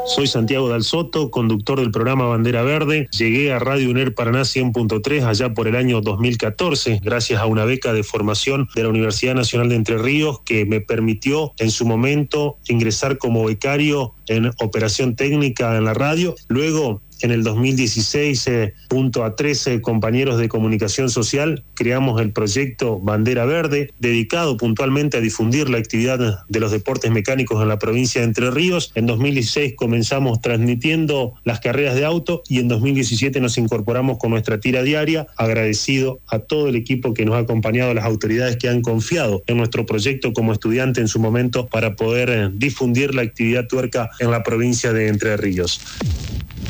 Soy Santiago Dal Soto, conductor del programa Bandera Verde. Llegué a Radio UNER Paraná 100.3 allá por el año 2014, gracias a una beca de formación de la Universidad Nacional de Entre Ríos que me permitió en su momento ingresar como becario en operación técnica en la radio. Luego, en el 2016, junto a 13 compañeros de comunicación social, creamos el proyecto Bandera Verde, dedicado puntualmente a difundir la actividad de los deportes mecánicos en la provincia de Entre Ríos. En 2016 comenzamos transmitiendo las carreras de auto y en 2017 nos incorporamos con nuestra tira diaria, agradecido a todo el equipo que nos ha acompañado, a las autoridades que han confiado en nuestro proyecto como estudiante en su momento para poder difundir la actividad tuerca en la provincia de Entre Ríos.